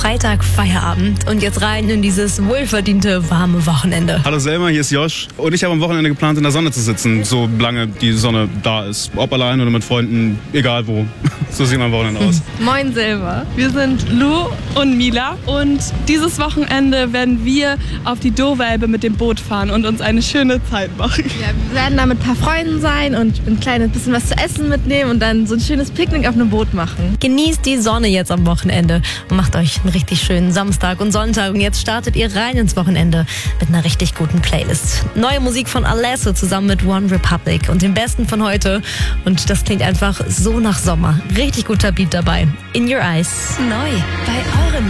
Freitag Feierabend und jetzt rein in dieses wohlverdiente, warme Wochenende. Hallo Selma, hier ist Josh und ich habe am Wochenende geplant, in der Sonne zu sitzen, solange die Sonne da ist. Ob allein oder mit Freunden, egal wo. So sieht mein Wochenende aus. Moin Selma, wir sind Lou und Mila und dieses Wochenende werden wir auf die Dohwelbe mit dem Boot fahren und uns eine schöne Zeit machen. Ja, wir werden da mit ein paar Freunden sein und ein kleines bisschen was zu essen mitnehmen und dann so ein schönes Picknick auf einem Boot machen. Genießt die Sonne jetzt am Wochenende und macht euch einen richtig schönen Samstag und Sonntag. Und jetzt startet ihr rein ins Wochenende mit einer richtig guten Playlist. Neue Musik von Alesso zusammen mit One Republic und dem Besten von heute. Und das klingt einfach so nach Sommer. Richtig guter Beat dabei. In Your Eyes. Neu bei eurem